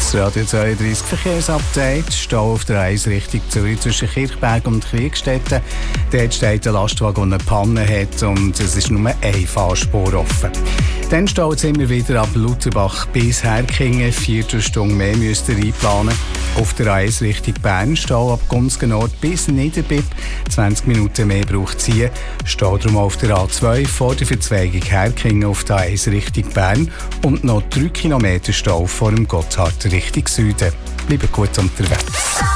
Das Radio 32 Verkehrsupdate. Stau auf der 1 Richtung Zürich zwischen Kirchberg und Kriegstetten. Dort steht ein Lastwagen, der eine Panne hat und es ist nur eine Fahrspur offen. Dann staut es immer wieder ab Lutherbach bis Herkingen. 4 Stunden mehr müsst ihr einplanen. Auf der 1 Richtung Bern Stau ab Gunzgenort bis Niederbipp. 20 Minuten mehr braucht es hier. Stau drum auf der A2 vor der Verzweigung Herkingen auf der 1 Richtung Bern. Und noch 3 Kilometer Stau vor dem Gotthard Richtung Süden. Bleibt gut unterwegs.